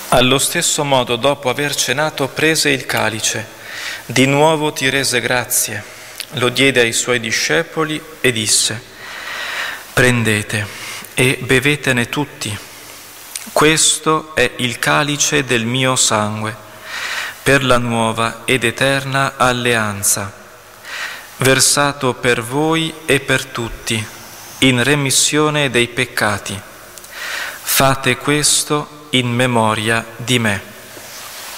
Allo stesso modo, dopo aver cenato, prese il calice, di nuovo ti rese grazie, lo diede ai suoi discepoli e disse: prendete e bevetene tutti. Questo è il calice del mio sangue, per la nuova ed eterna alleanza, versato per voi e per tutti, in remissione dei peccati. Fate questo in memoria di me.